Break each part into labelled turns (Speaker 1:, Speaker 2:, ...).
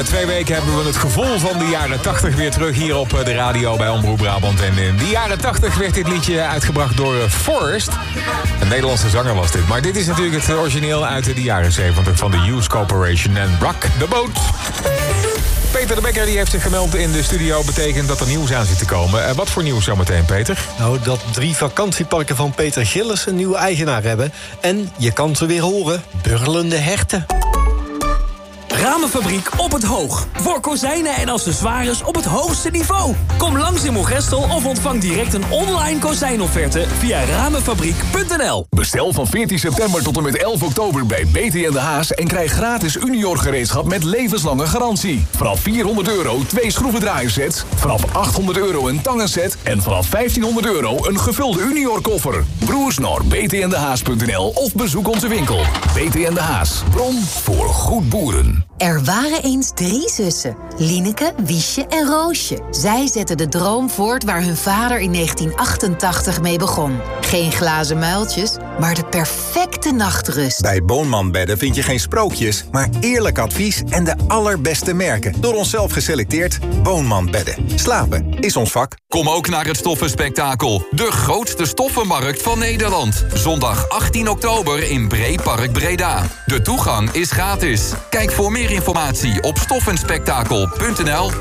Speaker 1: 2 weken hebben we het gevoel van de jaren 80 weer terug hier op de radio bij Omroep Brabant. En in de jaren 80 werd dit liedje uitgebracht door Forrest. Een Nederlandse zanger was dit. Maar dit is natuurlijk het origineel uit de jaren 70 van de Hughes Corporation en Rock the Boat. Peter de Bekker die heeft zich gemeld in de studio. Betekent dat er nieuws aan zit te komen. Wat voor nieuws zometeen, Peter?
Speaker 2: Nou, dat 3 vakantieparken van Peter Gillis een nieuwe eigenaar hebben. En je kan ze weer horen, burlende herten.
Speaker 3: Ramenfabriek op het Hoog. Voor kozijnen en accessoires op het hoogste niveau. Kom langs in Moergestel of ontvang direct een online kozijnofferte via ramenfabriek.nl.
Speaker 4: Bestel van 14 september tot en met 11 oktober bij BT en de Haas en krijg gratis Unior gereedschap met levenslange garantie. Vanaf €400 2 schroevendraaiersets, vanaf €800 een tangenset en vanaf €1500 een gevulde Unior koffer. Broers naar btndehaas.nl of bezoek onze winkel. BT en de Haas, bron voor goed boeren.
Speaker 5: Er waren eens 3 zussen, Lineke, Wiesje en Roosje. Zij zetten de droom voort waar hun vader in 1988 mee begon. Geen glazen muiltjes, maar de perfecte nachtrust.
Speaker 6: Bij Boonman Bedden vind je geen sprookjes, maar eerlijk advies en de allerbeste merken. Door onszelf geselecteerd. Boonman Bedden. Slapen is ons vak.
Speaker 7: Kom ook naar het Stoffenspektakel. De grootste stoffenmarkt van Nederland. Zondag 18 oktober in Breepark Breda. De toegang is gratis. Kijk voor meer informatie op stoffenspektakel.nl.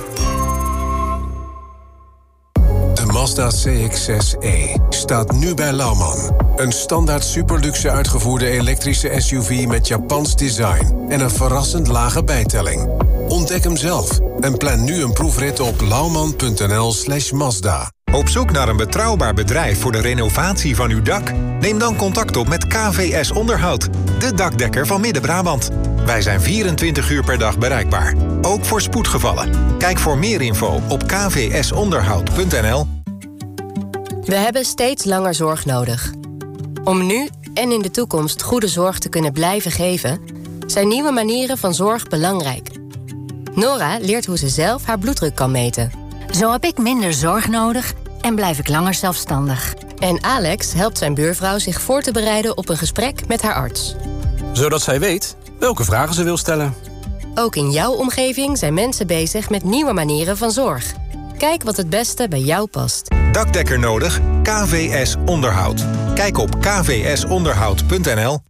Speaker 8: De Mazda CX-6e staat nu bij Lauman. Een standaard superluxe uitgevoerde elektrische SUV met Japans design en een verrassend lage bijtelling. Ontdek hem zelf en plan nu een proefrit op lauman.nl/Mazda.
Speaker 6: Op zoek naar een betrouwbaar bedrijf voor de renovatie van uw dak? Neem dan contact op met KVS Onderhoud, de dakdekker van Midden-Brabant. Wij zijn 24 uur per dag bereikbaar, ook voor spoedgevallen. Kijk voor meer info op kvsonderhoud.nl.
Speaker 9: We hebben steeds langer zorg nodig. Om nu en in de toekomst goede zorg te kunnen blijven geven, zijn nieuwe manieren van zorg belangrijk. Nora leert hoe ze zelf haar bloeddruk kan meten.
Speaker 10: Zo heb ik minder zorg nodig en blijf ik langer zelfstandig.
Speaker 9: En Alex helpt zijn buurvrouw zich voor te bereiden op een gesprek met haar arts.
Speaker 11: Zodat zij weet welke vragen ze wil stellen.
Speaker 9: Ook in jouw omgeving zijn mensen bezig met nieuwe manieren van zorg. Kijk wat het beste bij jou past.
Speaker 6: Dakdekker nodig? KVS Onderhoud. Kijk op kvsonderhoud.nl.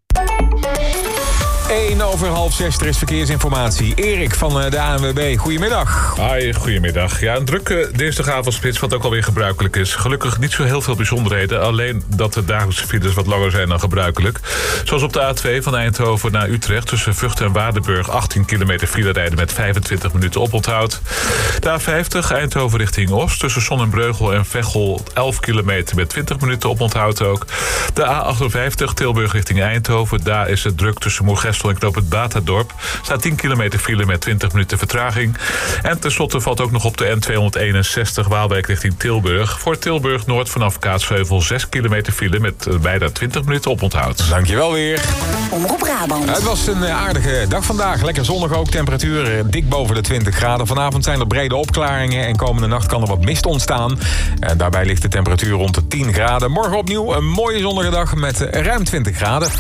Speaker 1: 5:01, er is verkeersinformatie. Erik van de ANWB, goedemiddag.
Speaker 12: Hoi, goedemiddag. Ja, een drukke dinsdagavondspits, wat ook alweer gebruikelijk is. Gelukkig niet zo heel veel bijzonderheden. Alleen dat de dagelijkse files wat langer zijn dan gebruikelijk. Zoals op de A2 van Eindhoven naar Utrecht tussen Vught en Waardenburg 18 kilometer file rijden met 25 minuten oponthoud. De A50 Eindhoven richting Oost tussen Sonnenbreugel en Veghel 11 kilometer met 20 minuten oponthoud ook. De A58 Tilburg richting Eindhoven, daar is het druk tussen Moergestel en knoop het Batadorp. Staat 10 kilometer file met 20 minuten vertraging. En tenslotte valt ook nog op de N261 Waalwijk richting Tilburg. Voor Tilburg Noord vanaf Kaatsheuvel 6 kilometer file met bijna 20 minuten oponthoud.
Speaker 1: Dankjewel weer.
Speaker 5: Omroep Brabant.
Speaker 1: Het was een aardige dag vandaag. Lekker zonnig ook. Temperatuur dik boven de 20 graden. Vanavond zijn er brede opklaringen en komende nacht kan er wat mist ontstaan. En daarbij ligt de temperatuur rond de 10 graden. Morgen opnieuw een mooie zonnige dag met ruim 20 graden.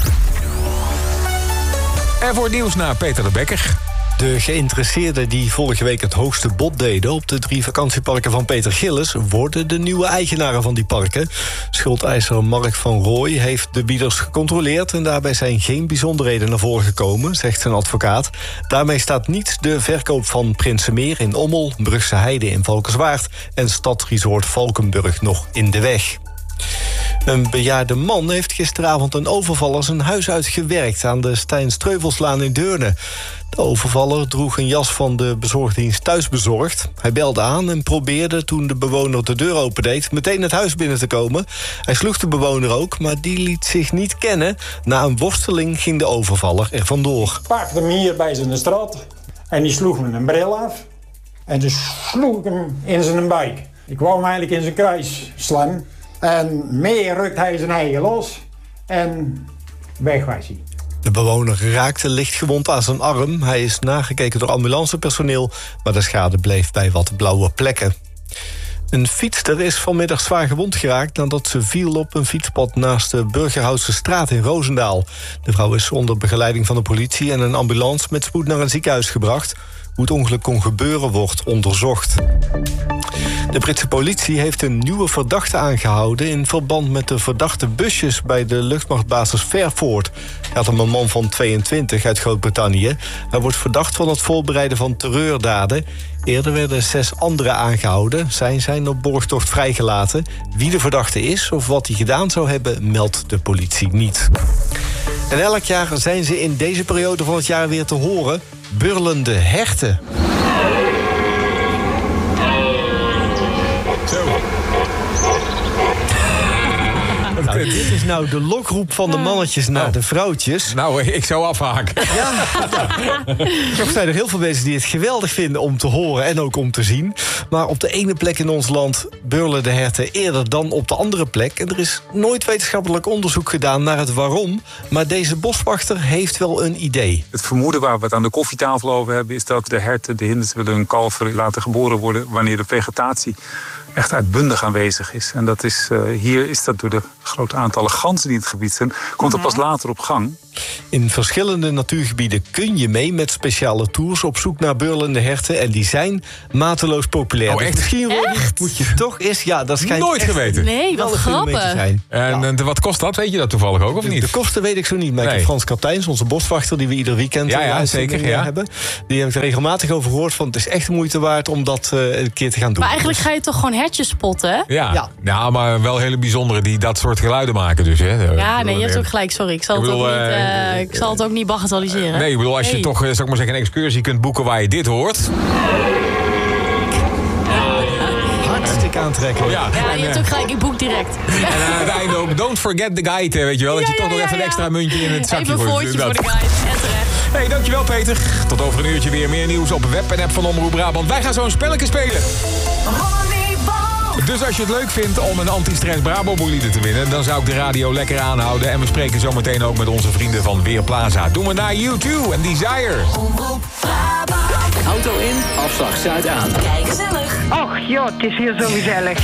Speaker 1: En voor het nieuws naar Peter de Bekker.
Speaker 2: De geïnteresseerden die vorige week het hoogste bod deden op de 3 vakantieparken van Peter Gillis worden de nieuwe eigenaren van die parken. Schuldeiser Mark van Rooij heeft de bieders gecontroleerd en daarbij zijn geen bijzonderheden naar voren gekomen, zegt zijn advocaat. Daarmee staat niet de verkoop van Prinsenmeer in Ommel, Brugse Heide in Valkenswaard en Stadresort Valkenburg nog in de weg. Een bejaarde man heeft gisteravond een overvaller zijn huis uitgewerkt aan de Stijn Streuvelslaan in Deurne. De overvaller droeg een jas van de bezorgdienst Thuisbezorgd. Hij belde aan en probeerde toen de bewoner de deur opendeed meteen het huis binnen te komen. Hij sloeg de bewoner ook, maar die liet zich niet kennen. Na een worsteling ging de overvaller er vandoor.
Speaker 13: Pakte hem hier bij zijn straat en die sloeg me een bril af. En dus sloeg ik hem in zijn buik. Ik wou hem eigenlijk in zijn kruis slaan. En meer rukt hij zijn eigen los en weg was hij.
Speaker 2: De bewoner raakte lichtgewond aan zijn arm. Hij is nagekeken door ambulancepersoneel, maar de schade bleef bij wat blauwe plekken. Een fietster is vanmiddag zwaar gewond geraakt nadat ze viel op een fietspad naast de Burgerhoutse straat in Roosendaal. De vrouw is onder begeleiding van de politie en een ambulance met spoed naar een ziekenhuis gebracht. Hoe het ongeluk kon gebeuren wordt onderzocht. De Britse politie heeft een nieuwe verdachte aangehouden in verband met de verdachte busjes bij de luchtmachtbasis Fairford. Het gaat om een man van 22 uit Groot-Brittannië. Hij wordt verdacht van het voorbereiden van terreurdaden. Eerder werden 6 anderen aangehouden. Zij zijn op borgtocht vrijgelaten. Wie de verdachte is of wat hij gedaan zou hebben, meldt de politie niet. En elk jaar zijn ze in deze periode van het jaar weer te horen. Burlende herten. Nou, dit is nou de lokroep van de mannetjes naar de vrouwtjes.
Speaker 1: Nou, ik zou afhaken.
Speaker 2: Ja. Toch zijn er heel veel mensen die het geweldig vinden om te horen en ook om te zien. Maar op de ene plek in ons land burlen de herten eerder dan op de andere plek. En er is nooit wetenschappelijk onderzoek gedaan naar het waarom. Maar deze boswachter heeft wel een idee.
Speaker 14: Het vermoeden waar we het aan de koffietafel over hebben is dat de herten, de hinders, willen hun kalver laten geboren worden wanneer de vegetatie echt uitbundig aanwezig is. En dat is, hier is dat door de grote aantallen ganzen die in het gebied zijn, komt dat pas later op gang.
Speaker 2: In verschillende natuurgebieden kun je mee met speciale tours op zoek naar burlende herten. En die zijn mateloos populair.
Speaker 1: Oh, echt?
Speaker 2: Dus misschien moet je toch eens... Ja, dat schijnt
Speaker 1: nooit geweten.
Speaker 10: Nee, wat grappig.
Speaker 1: En wat kost dat? Weet je dat toevallig ook, of niet?
Speaker 2: De kosten weet ik zo niet. Maar ik heb Frans Kapteins, onze boswachter, die we ieder weekend
Speaker 1: zeker
Speaker 2: hebben. Die heb ik er regelmatig over gehoord. Van het is echt de moeite waard om dat een keer te gaan doen.
Speaker 15: Maar eigenlijk ga je toch gewoon hertjes spotten, hè?
Speaker 1: Ja, maar wel hele bijzondere die dat soort geluiden maken dus, hè?
Speaker 15: Ja, nee, je hebt ook gelijk. Sorry, ik zal het ook niet bagatelliseren.
Speaker 1: Nee, ik bedoel, als je toch, zou ik maar zeggen, een excursie kunt boeken waar je dit hoort.
Speaker 2: Hartstikke aantrekkelijk.
Speaker 15: Ja, je hebt ook gelijk, ik boek direct.
Speaker 1: En aan het einde ook, don't forget the guide, weet je wel. Dat je toch nog even een extra muntje in het zakje
Speaker 15: gooit. Even een voortje voor de guide, en terecht.
Speaker 1: Hey, dankjewel Peter. Tot over een uurtje weer meer nieuws op web en app van Omroep Brabant. Wij gaan zo een spelletje spelen. Dus als je het leuk vindt om een anti-stress Brabo-bolide te winnen, dan zou ik de radio lekker aanhouden. En we spreken zo meteen ook met onze vrienden van Weerplaza. Doen we naar U2 en Desire.
Speaker 3: Auto in, afslag Zuid aan.
Speaker 16: Kijk gezellig. Och joh, het is hier zo gezellig.